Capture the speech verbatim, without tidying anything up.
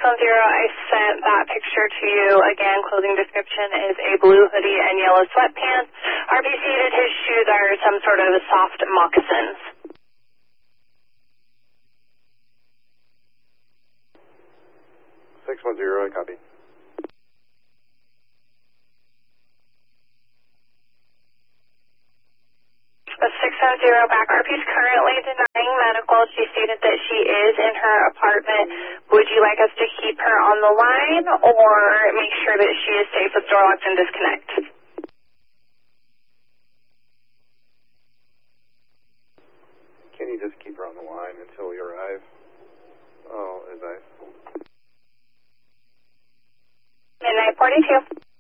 one zero, I sent that picture to you. Again, clothing description is a blue hoodie and yellow sweatpants. R P stated his shoes are some sort of soft moccasins. six one zero, I copy. six one zero back. R P's currently denying medical. She stated that she is in her apartment. Would you like us to keep her on the line or make sure that she is safe with door locks and disconnect? Can you just keep her on the line until we arrive? Oh, advice. Midnight forty-two.